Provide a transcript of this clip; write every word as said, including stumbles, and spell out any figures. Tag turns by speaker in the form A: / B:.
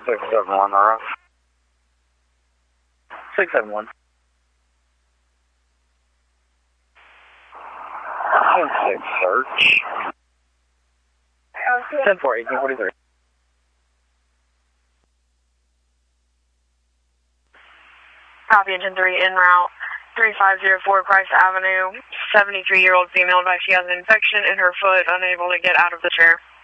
A: six seven one, Laura. six seven one. six search. ten four, eighteen forty-three.
B: Copy, engine three, en route, three five zero four Price Avenue, seventy-three-year-old female advice she has an infection in her foot, unable to get out of the chair.